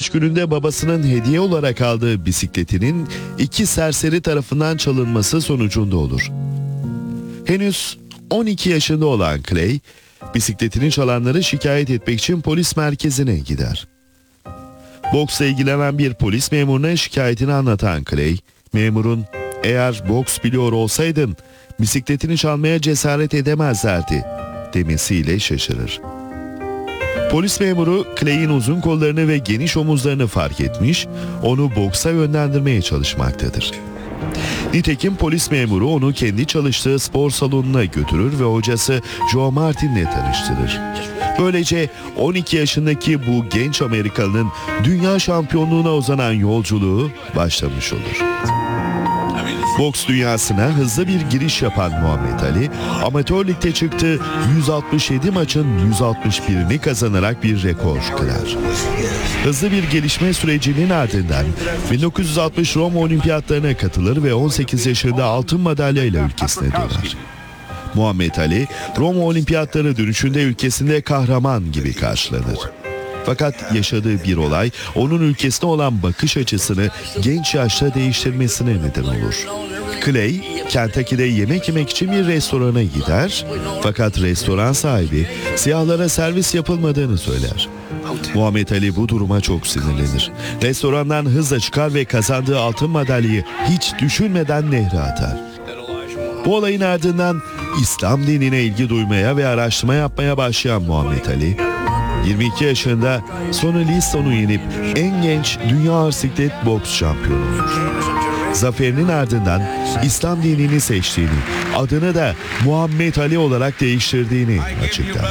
yaş gününde babasının hediye olarak aldığı bisikletinin iki serseri tarafından çalınması sonucunda olur. Henüz 12 yaşında olan Clay, bisikletini çalanları şikayet etmek için polis merkezine gider. Boksla ilgilenen bir polis memuruna şikayetini anlatan Clay, memurun "Eğer boks biliyor olsaydın bisikletini çalmaya cesaret edemezlerdi" demesiyle şaşırır. Polis memuru Clay'in uzun kollarını ve geniş omuzlarını fark etmiş, onu boksa yönlendirmeye çalışmaktadır. Nitekim polis memuru onu kendi çalıştığı spor salonuna götürür ve hocası Joe Martin'le tanıştırır. Böylece 12 yaşındaki bu genç Amerikalı'nın dünya şampiyonluğuna uzanan yolculuğu başlamış olur. Boks dünyasına hızlı bir giriş yapan Muhammed Ali, amatör ligde çıktığı 167 maçın 161'ini kazanarak bir rekor kırar. Hızlı bir gelişme sürecinin ardından 1960 Roma Olimpiyatlarına katılır ve 18 yaşında altın madalyayla ülkesine döner. Muhammed Ali, Roma Olimpiyatları dönüşünde ülkesinde kahraman gibi karşılanır. Fakat yaşadığı bir olay onun ülkesine olan bakış açısını genç yaşta değiştirmesine neden olur. Clay, Kentucky'de yemek yemek için bir restorana gider, fakat restoran sahibi siyahlara servis yapılmadığını söyler. Muhammed Ali bu duruma çok sinirlenir. Restorandan hızla çıkar ve kazandığı altın madalyayı hiç düşünmeden nehre atar. Bu olayın ardından İslam dinine ilgi duymaya ve araştırma yapmaya başlayan Muhammed Ali, 22 yaşında Sonny Liston'u yenip en genç dünya ağır siklet boks şampiyonu olur. Zaferinin ardından İslam dinini seçtiğini, adını da Muhammed Ali olarak değiştirdiğini açıklar.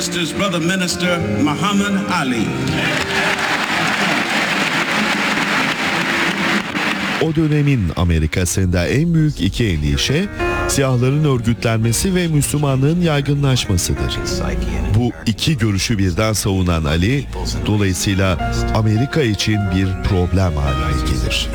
O dönemin Amerika'sında en büyük iki endişe, siyahların örgütlenmesi ve Müslümanlığın yaygınlaşmasıdır. Bu iki görüşü birden savunan Ali, dolayısıyla Amerika için bir problem haline gelir.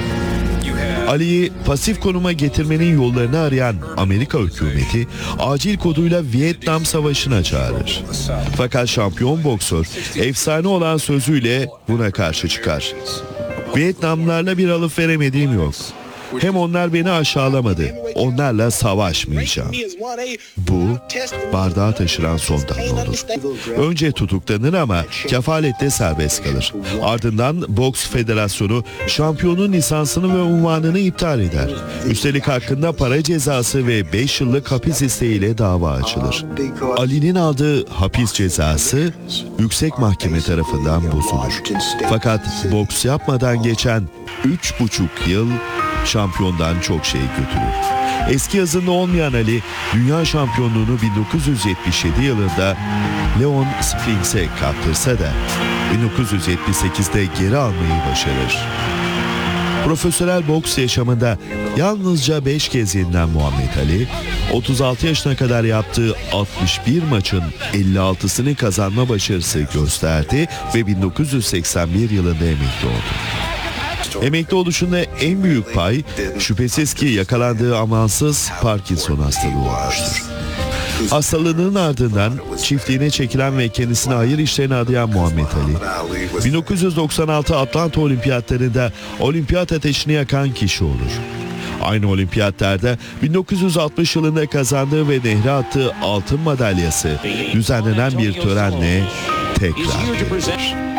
Ali'yi pasif konuma getirmenin yollarını arayan Amerika hükümeti acil koduyla Vietnam Savaşı'na çağırır. Fakat şampiyon boksör efsane olan sözüyle buna karşı çıkar. "Vietnamlarla bir alıp veremediğim yok. Hem onlar beni aşağılamadı, onlarla savaşmayacağım." Bu, bardağı taşıran son damla olur. Önce tutuklanır ama kefaletle serbest kalır. Ardından Boks Federasyonu şampiyonun lisansını ve unvanını iptal eder. Üstelik hakkında para cezası ve 5 yıllık hapis isteğiyle dava açılır. Ali'nin aldığı hapis cezası yüksek mahkeme tarafından bozulur. Fakat boks yapmadan geçen 3,5 yıl şampiyondan çok şey götürür. Eski hızında olmayan Ali, dünya şampiyonluğunu 1977 yılında Leon Springs'e kaptırsa da 1978'de geri almayı başarır. Profesyonel boks yaşamında yalnızca 5 kez yenilen Muhammed Ali, 36 yaşına kadar yaptığı 61 maçın 56'sını kazanma başarısı gösterdi ve 1981 yılında emekli oldu. Emekli oluşunda en büyük pay şüphesiz ki yakalandığı amansız Parkinson hastalığı olmuştur. Hastalığının ardından çiftliğine çekilen ve kendisine hayır işlerine adayan Muhammed Ali, 1996 Atlanta Olimpiyatlarında olimpiyat ateşini yakan kişi olur. Aynı olimpiyatlarda 1960 yılında kazandığı ve nehre attığı altın madalyası düzenlenen bir törenle tekrar verilir.